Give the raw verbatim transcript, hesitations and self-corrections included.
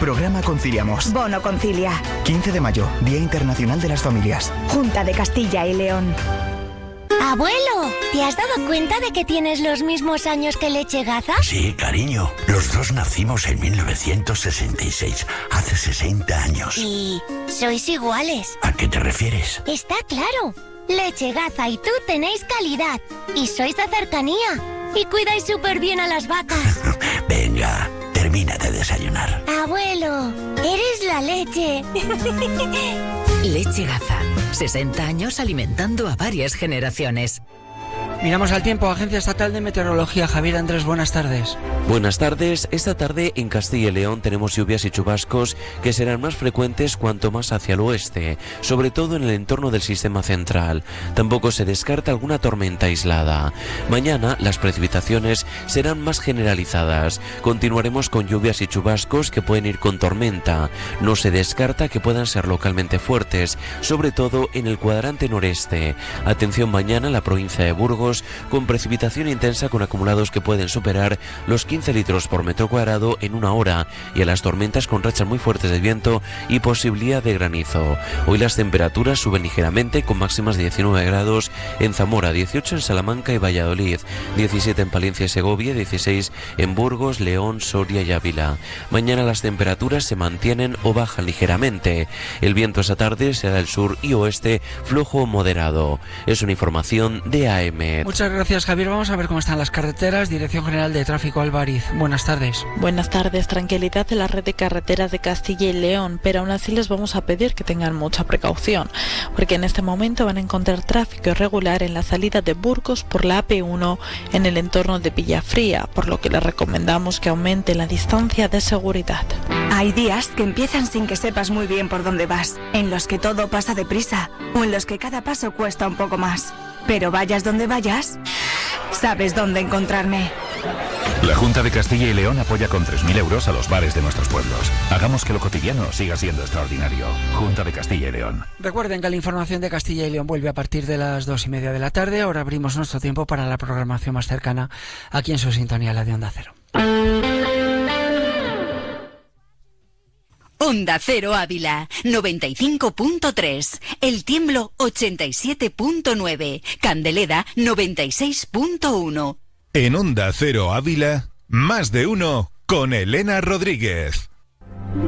Programa Conciliamos. Bono Concilia. quince de mayo, Día Internacional de las Familias. Junta de Castilla y León. Abuelo, ¿te has dado cuenta de que tienes los mismos años que Leche Gaza? Sí, cariño. Los dos nacimos en mil novecientos sesenta y seis, hace sesenta años. ¿Y sois iguales? ¿A qué te refieres? Está claro. Leche Gaza y tú tenéis calidad. Y sois de cercanía. Y cuidáis súper bien a las vacas. Venga, termina de desayunar. Abuelo, eres la leche. Leche Gaza. sesenta años alimentando a varias generaciones. Miramos al tiempo. Agencia Estatal de Meteorología. Javier Andrés, buenas tardes. Buenas tardes. Esta tarde en Castilla y León tenemos lluvias y chubascos que serán más frecuentes cuanto más hacia el oeste, sobre todo en el entorno del sistema central. Tampoco se descarta alguna tormenta aislada. Mañana las precipitaciones serán más generalizadas. Continuaremos con lluvias y chubascos que pueden ir con tormenta. No se descarta que puedan ser localmente fuertes, sobre todo en el cuadrante noreste. Atención mañana en la provincia de Burgos, con precipitación intensa con acumulados que pueden superar los quince litros por metro cuadrado en una hora, y a las tormentas con rachas muy fuertes de viento y posibilidad de granizo. Hoy las temperaturas suben ligeramente con máximas de diecinueve grados en Zamora, dieciocho en Salamanca y Valladolid, diecisiete en Palencia y Segovia, dieciséis en Burgos, León, Soria y Ávila. Mañana las temperaturas se mantienen o bajan ligeramente. El viento esa tarde será del sur y oeste flojo o moderado. Es una información de A M. Muchas gracias, Javier. Vamos a ver cómo están las carreteras. Dirección General de Tráfico, Álvariz. Buenas tardes. Buenas tardes. Tranquilidad en la red de carreteras de Castilla y León, pero aún así les vamos a pedir que tengan mucha precaución, porque en este momento van a encontrar tráfico irregular en la salida de Burgos por la A P uno en el entorno de Villafría, por lo que les recomendamos que aumente la distancia de seguridad. Hay días que empiezan sin que sepas muy bien por dónde vas, en los que todo pasa deprisa o en los que cada paso cuesta un poco más. Pero vayas donde vayas, sabes dónde encontrarme. La Junta de Castilla y León apoya con tres mil euros a los bares de nuestros pueblos. Hagamos que lo cotidiano siga siendo extraordinario. Junta de Castilla y León. Recuerden que la información de Castilla y León vuelve a partir de las dos y media de la tarde. Ahora abrimos nuestro tiempo para la programación más cercana aquí en su sintonía, la de Onda Cero. Onda Cero Ávila, noventa y cinco punto tres. El Tiemblo, ochenta y siete punto nueve. Candeleda, noventa y seis punto uno. En Onda Cero Ávila, más de uno con Elena Rodríguez.